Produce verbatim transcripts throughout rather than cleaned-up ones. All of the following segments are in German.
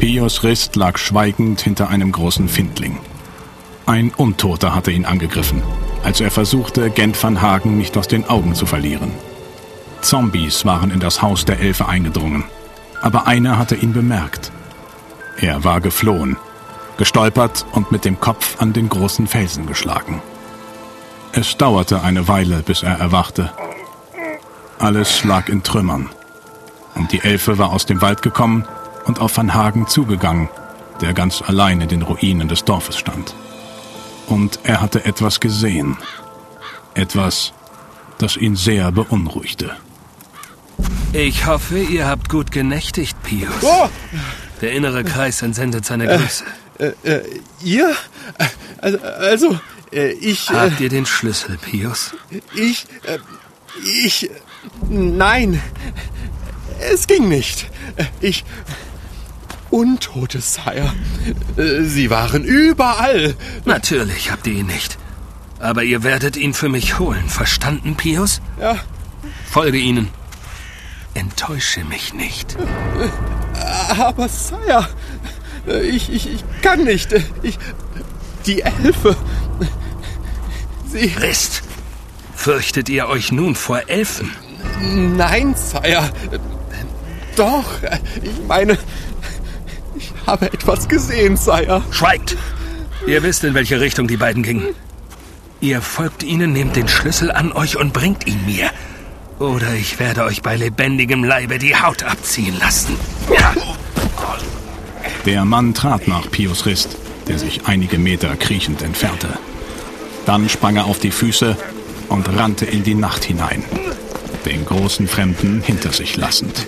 Pius Rist lag schweigend hinter einem großen Findling. Ein Untoter hatte ihn angegriffen, als er versuchte, Gent van Hagen nicht aus den Augen zu verlieren. Zombies waren in das Haus der Elfe eingedrungen, aber einer hatte ihn bemerkt. Er war geflohen, gestolpert und mit dem Kopf an den großen Felsen geschlagen. Es dauerte eine Weile, bis er erwachte. Alles lag in Trümmern, und die Elfe war aus dem Wald gekommen und auf Van Hagen zugegangen, der ganz allein in den Ruinen des Dorfes stand. Und er hatte etwas gesehen. Etwas, das ihn sehr beunruhigte. Ich hoffe, ihr habt gut genächtigt, Pius. Oh! Der innere Kreis entsendet seine Grüße. Äh, äh, ihr? Also, also äh, ich... Äh, Habt ihr den Schlüssel, Pius? Ich... Äh, ich... Nein. Es ging nicht. Ich... Untote, Sire. Sie waren überall. Natürlich habt ihr ihn nicht. Aber ihr werdet ihn für mich holen. Verstanden, Pius? Ja. Folge ihnen. Enttäusche mich nicht. Aber, Sire, ich, ich, ich kann nicht. Ich... Die Elfe... Sie... Rist, fürchtet ihr euch nun vor Elfen? Nein, Sire. Doch, ich meine... Ich habe etwas gesehen, Sire. Schweigt! Ihr wisst, in welche Richtung die beiden gingen. Ihr folgt ihnen, nehmt den Schlüssel an euch und bringt ihn mir. Oder ich werde euch bei lebendigem Leibe die Haut abziehen lassen. Ja. Der Mann trat nach Pius Rist, der sich einige Meter kriechend entfernte. Dann sprang er auf die Füße und rannte in die Nacht hinein, den großen Fremden hinter sich lassend.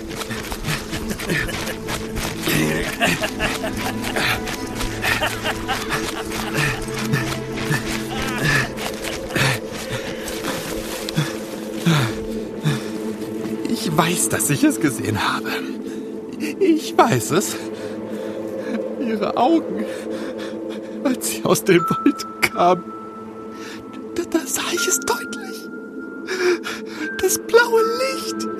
Ich weiß, dass ich es gesehen habe. Ich weiß es. Ihre Augen, als sie aus dem Wald kamen, da, da sah ich es deutlich. Das blaue Licht.